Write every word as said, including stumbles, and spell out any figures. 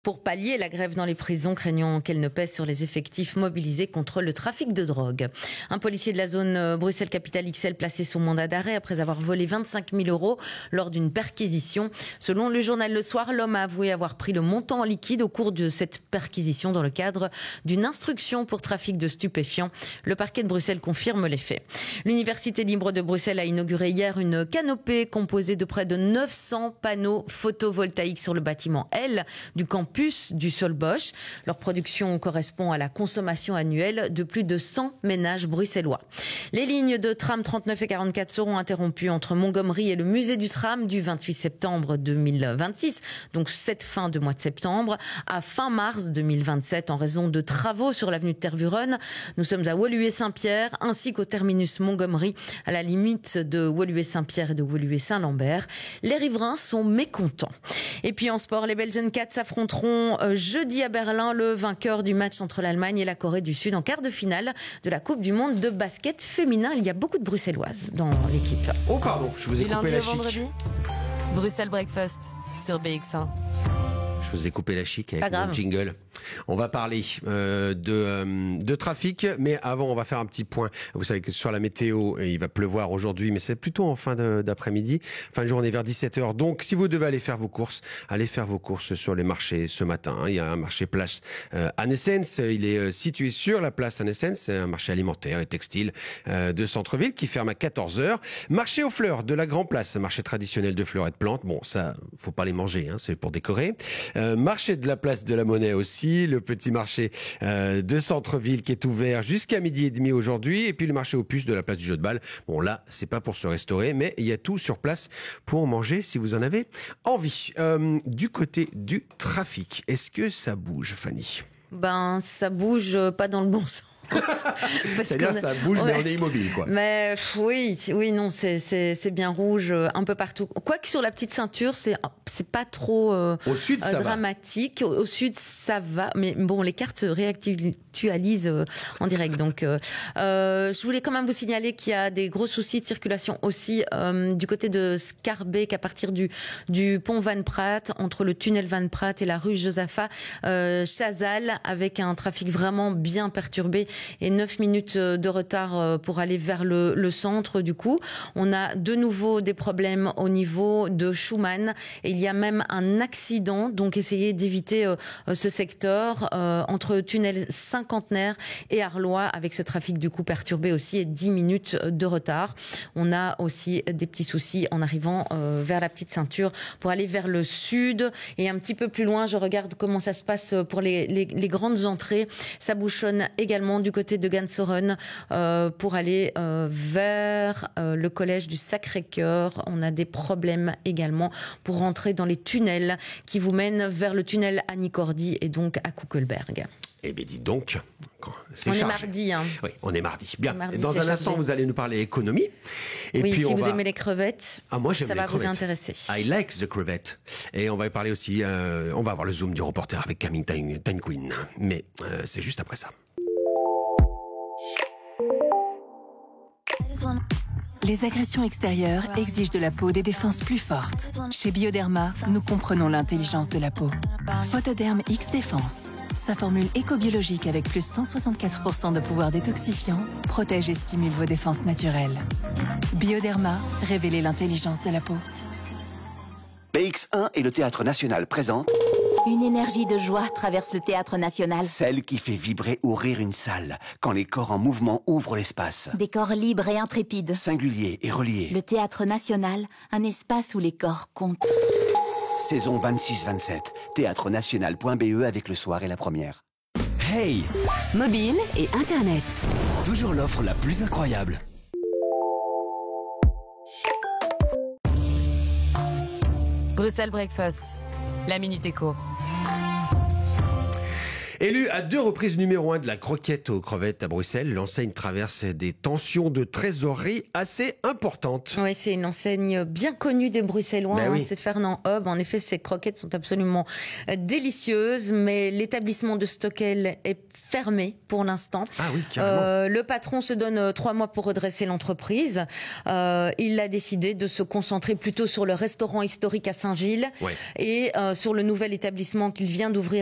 pour pallier la grève dans les prisons, craignant qu'elle ne pèse sur les effectifs mobilisés contre le trafic de drogue. Un policier de la zone Bruxelles-Capitale X L placé sous mandat d'arrêt après avoir volé vingt-cinq mille euros lors d'une perquisition. Selon le journal Le Soir, l'homme a avoué avoir pris le montant en liquide au cours de cette perquisition dans le cadre d'une instruction pour trafic de stupéfiants. Le parquet de Bruxelles confirme les faits. L'Université libre de Bruxelles a inauguré hier une canopée composée de près de neuf cents panneaux photovoltaïques sur le bâtiment L du campus du Solbosch. Leur production correspond à la consommation annuelle de plus de cent ménages bruxellois. Les lignes de tram trente-neuf et quarante-quatre seront interrompues entre Montgomery et le musée du tram du vingt-huit septembre deux mille vingt-six, donc cette fin de mois de septembre, à fin mars deux mille vingt-sept en raison de travaux sur l'avenue de Tervuren. Nous sommes à Woluwe-Saint-Pierre ainsi qu'au terminus Montgomery à la limite de Woluwe-Saint-Pierre et de Woluwe-Saint-Lambert. Les riverains sont mécontents. Et puis en sport, les Belgian Cats s'affronteront jeudi à Berlin le vainqueur du match entre l'Allemagne et la Corée du Sud en quart de finale de la Coupe du Monde de basket féminin. Il y a beaucoup de Bruxelloises dans l'équipe. Oh pardon, je vous ai du coupé lundi la au chic. vendredi, Bruxelles Breakfast sur B X un. Je vous ai coupé la chic avec Pas grave. mon jingle. On va parler euh, de, euh, de trafic, mais avant on va faire un petit point. Vous savez que sur la météo, il va pleuvoir aujourd'hui, mais c'est plutôt en fin de, d'après-midi, fin de journée vers dix-sept heures. Donc si vous devez aller faire vos courses, allez faire vos courses sur les marchés ce matin. Il y a un marché place euh, Anne-Essens, il est situé sur la place Anne-Essens, c'est un marché alimentaire et textile euh, de centre-ville qui ferme à quatorze heures. Marché aux fleurs de la Grand Place, marché traditionnel de fleurs et de plantes. Bon, ça, faut pas les manger, hein, c'est pour décorer. Euh, marché de la place de la Monnaie aussi. Le petit marché euh, de centre-ville qui est ouvert jusqu'à midi et demi aujourd'hui, et puis le marché aux puces de la place du Jeu de Balle. Bon là, c'est pas pour se restaurer, mais il y a tout sur place pour manger si vous en avez envie. Euh, du côté du trafic, est-ce que ça bouge, Fanny ? Ben, ça bouge pas dans le bon sens. C'est-à-dire qu'on a... ça bouge, ouais. mais on est immobile, quoi. Mais oui, oui, non, c'est c'est c'est bien rouge un peu partout. Quoique sur la petite ceinture, c'est c'est pas trop euh, au sud, ça dramatique. Au, au sud, ça va, mais bon, les cartes réactualisent euh, en direct. Donc, euh, euh, je voulais quand même vous signaler qu'il y a des gros soucis de circulation aussi euh, du côté de Scarbeck à partir du du pont Van Praat entre le tunnel Van Praat et la rue Josaphat, euh, Chazal, avec un trafic vraiment bien perturbé. Et neuf minutes de retard pour aller vers le, le centre. Du coup, on a de nouveau des problèmes au niveau de Schumann et il y a même un accident. Donc, essayez d'éviter euh, ce secteur euh, entre tunnel Cinquantenaire et Arlois avec ce trafic du coup perturbé aussi et dix minutes de retard. On a aussi des petits soucis en arrivant euh, vers la petite ceinture pour aller vers le sud et un petit peu plus loin. Je regarde comment ça se passe pour les, les, les grandes entrées. Ça bouchonne également du côté de Gansoren euh, pour aller euh, vers euh, le collège du Sacré-Cœur. On a des problèmes également pour rentrer dans les tunnels qui vous mènent vers le tunnel Annie Cordy et donc à Kuckelberg. Eh bien, dis donc, c'est on chargé. est mardi. Hein. Oui, on est mardi. Bien. Mardi, dans un chargé. instant, vous allez nous parler économie. Et oui, puis si on vous va... aimez les crevettes, ah, moi, j'aime ça les va crevettes. vous intéresser. I like the crevette. Et on va parler aussi, euh, on va avoir le zoom du reporter avec Camille Time-Queen. Mais euh, c'est juste après ça. Les agressions extérieures exigent de la peau des défenses plus fortes. Chez Bioderma, nous comprenons l'intelligence de la peau. Photoderm X Défense. Sa formule éco-biologique avec plus cent soixante-quatre pour cent de pouvoir détoxifiant protège et stimule vos défenses naturelles. Bioderma, révélez l'intelligence de la peau. B X un et le Théâtre National présentent une énergie de joie traverse le Théâtre National. Celle qui fait vibrer ou rire une salle, quand les corps en mouvement ouvrent l'espace. Des corps libres et intrépides. Singuliers et reliés. Le Théâtre National, un espace où les corps comptent. Saison vingt-six vingt-sept. théâtre national point b e avec le soir et la première. Hey! Mobile et Internet. Toujours l'offre la plus incroyable. Bruxelles Breakfast, la Minute Éco. Élu à deux reprises numéro un de la croquette aux crevettes à Bruxelles, l'enseigne traverse des tensions de trésorerie assez importantes. Oui, c'est une enseigne bien connue des Bruxellois, Ben hein, oui. c'est Fernand Hub. En effet, ces croquettes sont absolument délicieuses, mais l'établissement de Stockel est fermé pour l'instant. Ah oui, carrément. Euh, le patron se donne trois mois pour redresser l'entreprise. Euh, il a décidé de se concentrer plutôt sur le restaurant historique à Saint-Gilles Ouais. et euh, sur le nouvel établissement qu'il vient d'ouvrir